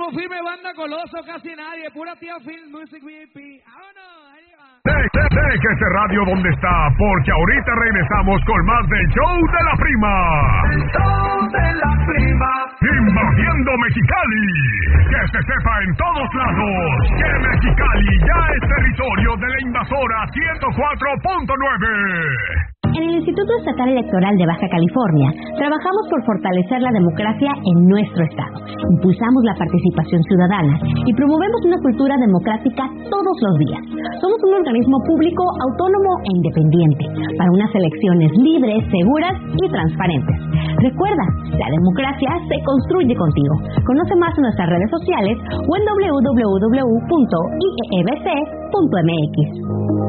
Grupo Firme, Banda Coloso, Casi Nadie, Pura Tía Film, Music VIP. ¡Vámonos! Ahí va. Deje ese radio donde está, porque ahorita regresamos con más del Show de la Prima. El show de la prima. Invadiendo Mexicali. Que se sepa en todos lados que Mexicali ya es territorio de la invasora 104.9. En el Instituto Estatal Electoral de Baja California, trabajamos por fortalecer la democracia en nuestro estado. Impulsamos la participación ciudadana y promovemos una cultura democrática todos los días. Somos un organismo público, autónomo e independiente, para unas elecciones libres, seguras y transparentes. Recuerda, la democracia se construye contigo. Conoce más en nuestras redes sociales o en www.iebc.mx.